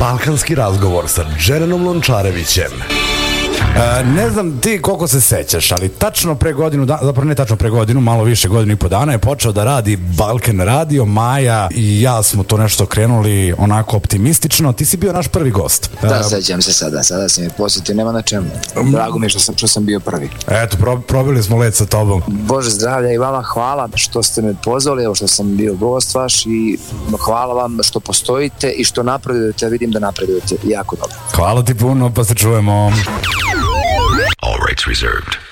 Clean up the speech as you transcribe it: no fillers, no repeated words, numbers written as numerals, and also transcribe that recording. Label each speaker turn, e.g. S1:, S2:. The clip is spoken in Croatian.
S1: Balkanski razgovor sa Džerenom Lončarevićem.
S2: Ne znam ti koliko se sećaš, ali tačno pre godinu, zapravo ne tačno pre godinu, malo više, godinu i po dana je počeo da radi Balkan radio. Maja i ja smo to nešto krenuli onako optimistično. Ti si bio naš prvi gost.
S3: Da, sećam se sada si mi posjetio, nema na čemu. Drago mi je što sam bio prvi.
S2: Eto, probili smo let sa tobom.
S3: Bože zdravlja i vama hvala što ste me pozvali, evo što sam bio gost vaš i hvala vam što postojite i što napredujete, vidim da napredujete jako dobro.
S2: Hvala ti puno, pa se čujemo.
S4: All rights reserved.